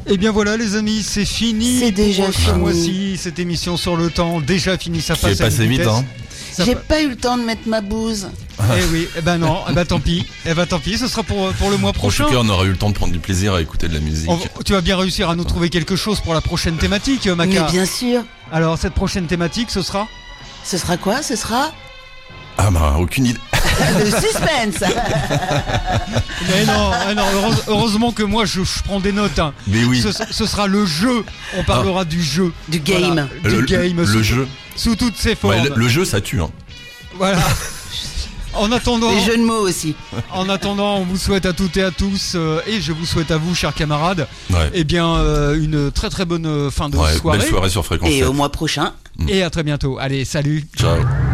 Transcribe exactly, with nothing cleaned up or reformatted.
Et bien voilà les amis, c'est fini. C'est déjà pour ce fini. mois-ci, cette émission sur le temps, déjà fini, ça passe. C'est passé vite, hein. Ça J'ai pa- pas eu le temps de mettre ma bouse. Eh oui, eh ben non, eh ben tant pis, eh ben tant pis, ce sera pour, pour le mois En prochain. tout cas, on aura eu le temps de prendre du plaisir à écouter de la musique. On- tu vas bien réussir à nous trouver quelque chose pour la prochaine thématique, Mais Maca. bien sûr. Alors cette prochaine thématique, ce sera Ce sera quoi? Ce sera Ah bah, aucune idée. le suspense. Mais non, ah non, heureuse- heureusement que moi je, je prends des notes. hein. Mais oui. Ce, ce sera le jeu. On parlera du jeu. Du game. Voilà, du le, game. le sous, jeu. sous toutes ses formes. Ouais, le, le jeu, ça tue, hein. Voilà. En attendant, Les jeux de mots aussi. en attendant, on vous souhaite à toutes et à tous, euh, et je vous souhaite à vous, chers camarades, Ouais. eh bien euh, une très très bonne euh, fin de Ouais, soirée. belle soirée sur Fréquence Et sept. au mois prochain. Et à très bientôt. Allez, salut. Ciao.